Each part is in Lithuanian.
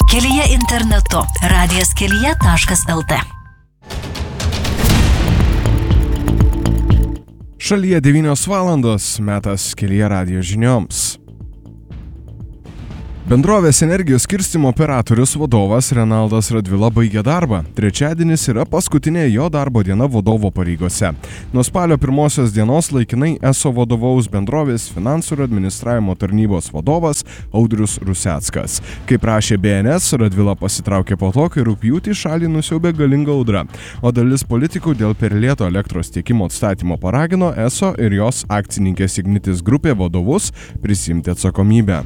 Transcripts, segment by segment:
Kelyje internetu. radijaskelyje.lt. Šalyje 9 valandos, metas Kelyje radijo žinioms. Bendrovės energijos skirstymo operatorius vadovas Renaldas Radvila baigė darbą. Trečiadienis yra paskutinė jo darbo diena vadovo pareigose. Nuo spalio 1 dienos laikinai ESO vadovaus bendrovės finansų ir administravimo tarnybos vadovas Audrius Ruseckas. Kaip rašė BNS, Radvila pasitraukė po to, kai rugpjūtį šalį nusiaubė galinga audra, o dalis politikų dėl per lėto elektros tiekimo atstatymo paragino ESO ir jos akcininkės Ignitis grupė vadovus prisiimti atsakomybę.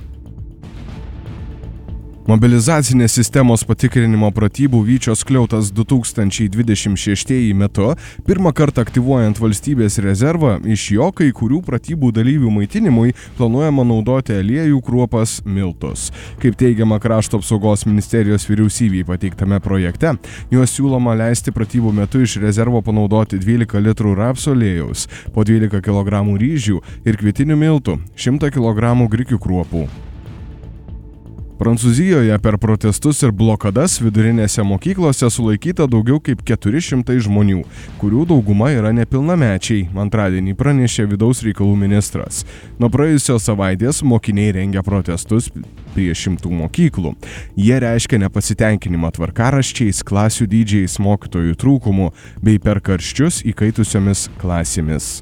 Mobilizacinės sistemos patikrinimo pratybų Vyčio skliautas 2026 metu, pirmą kartą aktyvuojant valstybės rezervą, iš jo kai kurių pratybų dalyvių maitinimui planuojama naudoti aliejų, kruopas, miltus. Kaip teigiama Krašto apsaugos ministerijos vyriausybei pateiktame projekte, juos siūloma leisti pratybų metu iš rezervo panaudoti 12 litrų rapsų aliejaus, po 12 kg ryžių ir kvietinių miltų, 100 kg grikių kruopų. Prancūzijoje per protestus ir blokadas vidurinėse mokyklose sulaikyta daugiau kaip 400 žmonių, kurių dauguma yra nepilnamečiai, antradienį pranešė vidaus reikalų ministras. Nuo praėjusios savaitės mokiniai rengia protestus prie 100 mokyklų. Jie reiškia nepasitenkinimą tvarkaraščiais, klasių dydžiais, mokytojų trūkumu bei per karščius įkaitusiomis klasėmis.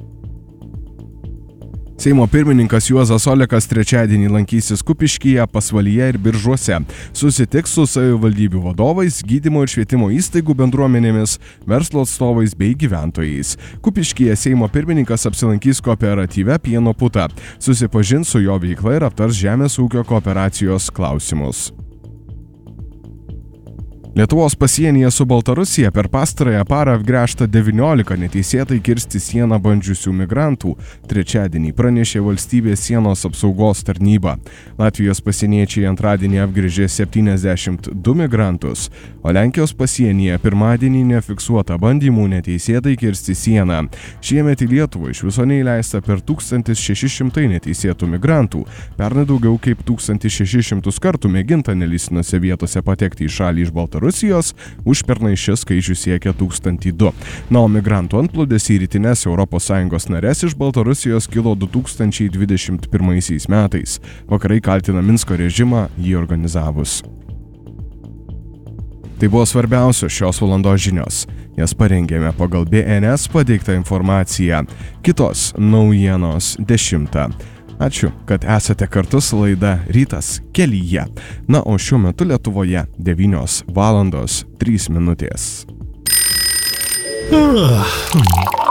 Seimo pirmininkas Juozas Olekas trečiadienį lankysis Kupiškyje, Pasvalyje ir Biržuose. Susitiks su savivaldybių vadovais, gydymo ir švietimo įstaigų bendruomenėmis, verslo atstovais bei gyventojais. Kupiškyje Seimo pirmininkas apsilankys kooperatyve Pieno puta, susipažins su jo veikla ir aptars žemės ūkio kooperacijos klausimus. Lietuvos pasienyje su Baltarusija per pastarąją parą apgręžta 19 neteisėtai kirsti sieną bandžiusių migrantų. Trečiadienį pranešė valstybės sienos apsaugos tarnyba. Latvijos pasieniečiai antradienį apgręžė 72 migrantus, o Lenkijos pasienyje pirmadienį nefiksuota bandymų neteisėtai kirsti sieną. Šiemet į Lietuvą iš viso neįleista per 1600 neteisėtų migrantų. Pernai daugiau kaip 1600 kartų mėginta nelystinose vietose patekti į šalį iš Baltarusijos, užpernai šis skaičius siekia 1002. Na, o migrantų antplūdis į rytines ES nares iš Baltarusijos kilo 2021 metais. Vakarai kaltina Minsko režimą jį organizavus. Tai buvo svarbiausios šios valandos žinios. Jas parengėme pagal BNS pateiktą informaciją. Kitos naujienos 10. Ačiū, kad esate kartu su laida Rytas Kelyje. Na, o šiuo metu Lietuvoje 9 valandos 3 minutės.